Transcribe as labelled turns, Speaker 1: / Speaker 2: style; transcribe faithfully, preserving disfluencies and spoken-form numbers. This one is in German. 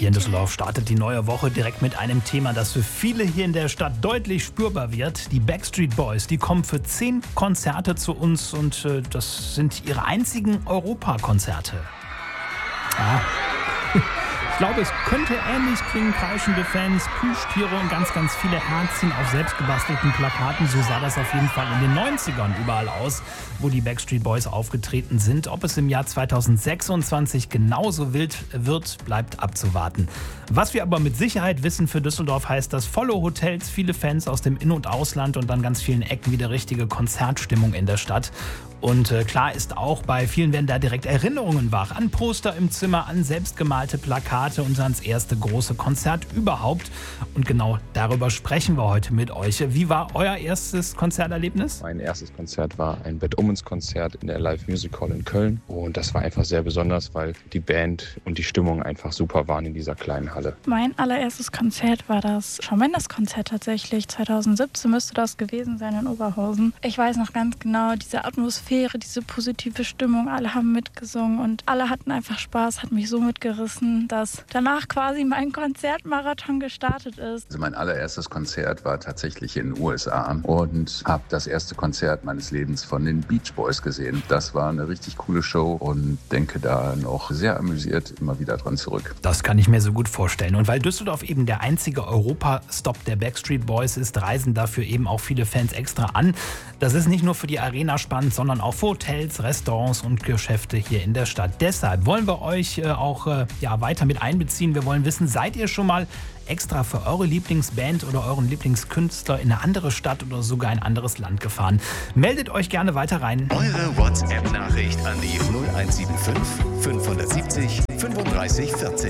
Speaker 1: Hier in Düsseldorf startet die neue Woche direkt mit einem Thema, das für viele hier in der Stadt deutlich spürbar wird. Die Backstreet Boys, die kommen für zehn Konzerte zu uns und äh, das sind ihre einzigen Europakonzerte. Ah. Ich glaube, es könnte ähnlich klingen, kreischende Fans, Plüschtiere und ganz, ganz viele Herzchen auf selbstgebastelten Plakaten. So sah das auf jeden Fall in den neunzigern überall aus, wo die Backstreet Boys aufgetreten sind. Ob es im Jahr zweitausendsechsundzwanzig genauso wild wird, bleibt abzuwarten. Was wir aber mit Sicherheit wissen für Düsseldorf heißt, dass volle Hotels, viele Fans aus dem In- und Ausland und an ganz vielen Ecken wieder richtige Konzertstimmung in der Stadt. Und äh, klar ist auch, bei vielen werden da direkt Erinnerungen wach. An Poster im Zimmer, an selbstgemalte Plakate und ans erste große Konzert überhaupt. Und genau darüber sprechen wir heute mit euch. Wie war euer erstes Konzerterlebnis?
Speaker 2: Mein erstes Konzert war ein Bad Omens Konzert in der Live Music Hall in Köln. Und das war einfach sehr besonders, weil die Band und die Stimmung einfach super waren in dieser kleinen Halle.
Speaker 3: Mein allererstes Konzert war das Shawn Mendes Konzert tatsächlich. zweitausendsiebzehn müsste das gewesen sein in Oberhausen. Ich weiß noch ganz genau, diese Atmosphäre, diese positive Stimmung, alle haben mitgesungen und alle hatten einfach Spaß, hat mich so mitgerissen, dass danach quasi mein Konzertmarathon gestartet ist.
Speaker 4: Also mein allererstes Konzert war tatsächlich in den U S A und habe das erste Konzert meines Lebens von den Beach Boys gesehen. Das war eine richtig coole Show und denke da noch sehr amüsiert immer wieder dran zurück.
Speaker 1: Das kann ich mir so gut vorstellen. Und weil Düsseldorf eben der einzige Europa-Stop der Backstreet Boys ist, reisen dafür eben auch viele Fans extra an. Das ist nicht nur für die Arena spannend, sondern auch für Hotels, Restaurants und Geschäfte hier in der Stadt. Deshalb wollen wir euch äh, auch äh, ja, weiter mit einbeziehen. Wir wollen wissen, seid ihr schon mal extra für eure Lieblingsband oder euren Lieblingskünstler in eine andere Stadt oder sogar ein anderes Land gefahren? Meldet euch gerne weiter rein.
Speaker 5: Eure WhatsApp-Nachricht an die null eins sieben fünf fünfhundertsiebzig fünfunddreißig vierzig.